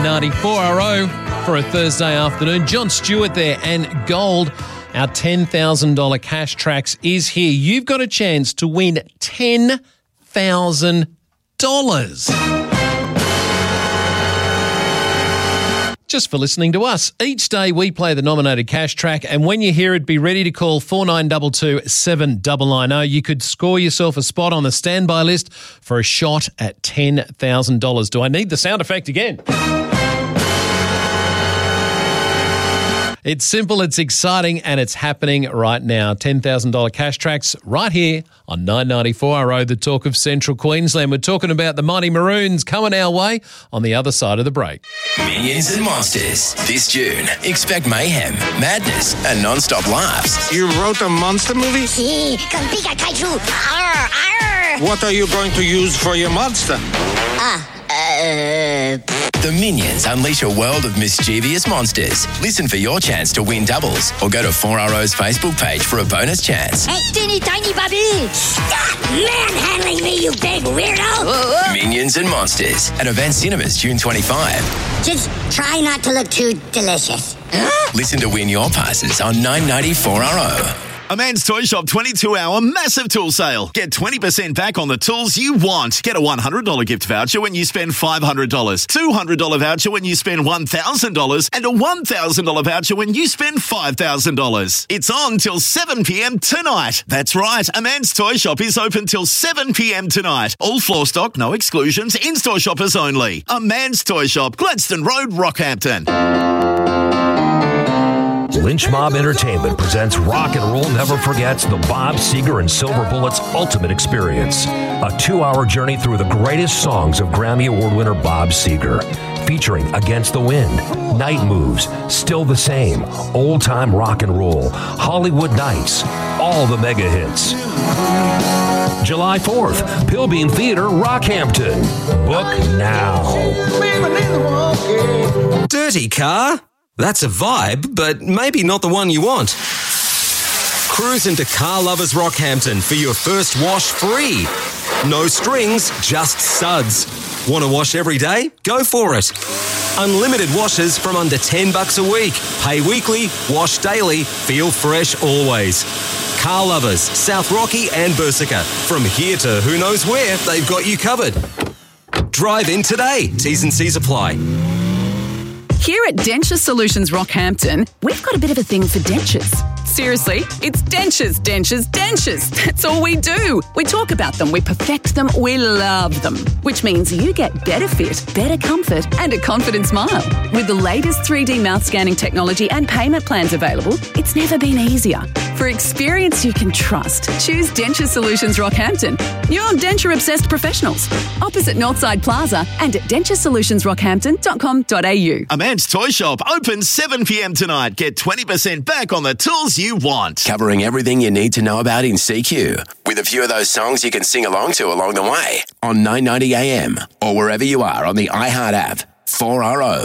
990 4RO for a Thursday afternoon. John Stewart there and Gold. Our $10,000 cash tracks is here. You've got a chance to win $10,000. Just for listening to us. Each day we play the nominated cash track, and when you hear it, be ready to call 4922 7990. You could score yourself a spot on the standby list for a shot at $10,000. Do I need the sound effect again? It's simple, it's exciting, and it's happening right now. $10,000 cash tracks right here on 994RO, the talk of Central Queensland. We're talking about the Mighty Maroons coming our way on the other side of the break. Minions and Monsters. This June, expect mayhem, madness, and non-stop laughs. You wrote a monster movie? Sí, con Pika Kaiju. Arr, arr. What are you going to use for your monster? The Minions unleash a world of mischievous monsters. Listen for your chance to win doubles or go to 4RO's Facebook page for a bonus chance. Hey, teeny tiny Bobby! Stop manhandling me, you big weirdo! Minions and Monsters at Event Cinemas, June 25. Just try not to look too delicious. Listen to win your passes on 990 4RO. A Man's Toy Shop 22-hour massive tool sale. Get 20% back on the tools you want. Get a $100 gift voucher when you spend $500, $200 voucher when you spend $1,000, and a $1,000 voucher when you spend $5,000. It's on till 7 p.m. tonight. That's right. A Man's Toy Shop is open till 7 p.m. tonight. All floor stock, no exclusions, in-store shoppers only. A Man's Toy Shop, Gladstone Road, Rockhampton. Lynch Mob Entertainment presents Rock and Roll Never Forgets the Bob Seger and Silver Bullets Ultimate Experience. A 2-hour journey through the greatest songs of Grammy Award winner Bob Seger. Featuring Against the Wind, Night Moves, Still the Same, Old Time Rock and Roll, Hollywood Nights, all the mega hits. July 4th, Pilbeam Theater, Rockhampton. Book now. Dirty car? That's a vibe, but maybe not the one you want. Cruise into Car Lovers Rockhampton for your first wash free. No strings, just suds. Want to wash every day? Go for it. Unlimited washes from under $10 a week. Pay weekly, wash daily, feel fresh always. Car Lovers, South Rocky and Bersica. From here to who knows where, they've got you covered. Drive in today. T's and C's apply. Here at Denture Solutions Rockhampton, we've got a bit of a thing for dentures. Seriously, it's dentures, dentures, dentures. That's all we do. We talk about them, we perfect them, we love them. Which means you get better fit, better comfort, and a confident smile. With the latest 3D mouth scanning technology and payment plans available, it's never been easier. For experience you can trust, choose Denture Solutions Rockhampton. You're denture-obsessed professionals. Opposite Northside Plaza and at denturesolutionsrockhampton.com.au. A Man's Toy Shop open 7 p.m. tonight. Get 20% back on the tools you want. Covering everything you need to know about in CQ. With a few of those songs you can sing along to along the way. On 990 AM or wherever you are on the iHeart app. 4RO.